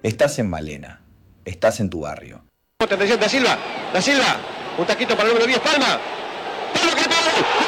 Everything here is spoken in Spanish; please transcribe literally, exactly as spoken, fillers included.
Estás en Malena, estás en tu barrio. Atención, Da Silva, Da Silva, un taquito para el número diez, Palma. ¡Palma que